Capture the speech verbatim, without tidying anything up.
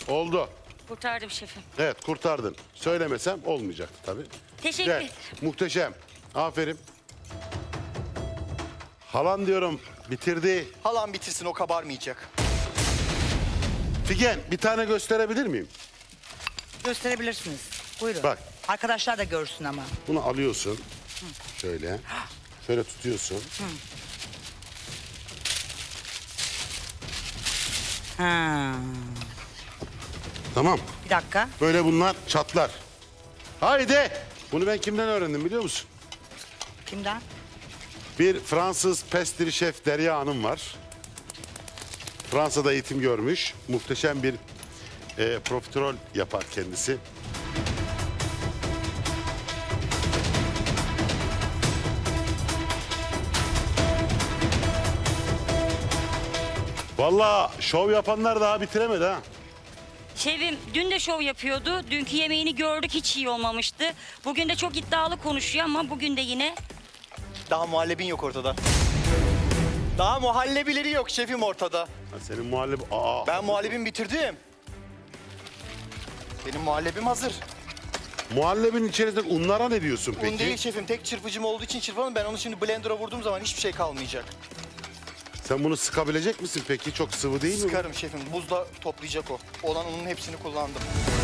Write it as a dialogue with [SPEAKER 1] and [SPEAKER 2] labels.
[SPEAKER 1] Oldu.
[SPEAKER 2] Kurtardım şefim.
[SPEAKER 1] Evet, kurtardın. Söylemesem olmayacaktı tabii.
[SPEAKER 2] Teşekkür
[SPEAKER 1] Güzel,
[SPEAKER 2] ederim.
[SPEAKER 1] muhteşem. Aferin. Halan diyorum bitirdi.
[SPEAKER 3] Halam bitirsin, o kabarmayacak.
[SPEAKER 1] Figen bir tane gösterebilir miyim?
[SPEAKER 4] Gösterebilirsiniz. Buyurun.
[SPEAKER 1] Bak.
[SPEAKER 4] Arkadaşlar da görsün ama.
[SPEAKER 1] Bunu alıyorsun. Şöyle. Şöyle tutuyorsun.
[SPEAKER 4] Ha.
[SPEAKER 1] Tamam.
[SPEAKER 4] Bir dakika.
[SPEAKER 1] Böyle bunlar çatlar. Haydi. Bunu ben kimden öğrendim biliyor musun?
[SPEAKER 4] Kimden?
[SPEAKER 1] Bir Fransız pastry şef Derya Hanım var. Fransa'da eğitim görmüş. Muhteşem bir e, profiterol yapar kendisi. Vallahi şov yapanlar daha bitiremedi ha.
[SPEAKER 2] Şefim dün de şov yapıyordu. Dünkü yemeğini gördük, hiç iyi olmamıştı. Bugün de çok iddialı konuşuyor ama bugün de yine...
[SPEAKER 3] Daha muhallebin yok ortada. Daha muhallebileri yok şefim ortada.
[SPEAKER 1] Ha, senin muhallebi... Aa,
[SPEAKER 3] Ben muhallebimi bitirdim. Benim muhallebim hazır.
[SPEAKER 1] muhallebinin içerisindeki unlara ne diyorsun peki?
[SPEAKER 3] Un değil şefim, tek çırpıcım olduğu için çırpamam. Ben onu şimdi blender'a vurduğum zaman hiçbir şey kalmayacak.
[SPEAKER 1] Sen bunu sıkabilecek misin peki? Çok sıvı değil mi? bu?
[SPEAKER 3] Sıkarım şefim, buzla toplayacak o. Olan unun hepsini kullandım.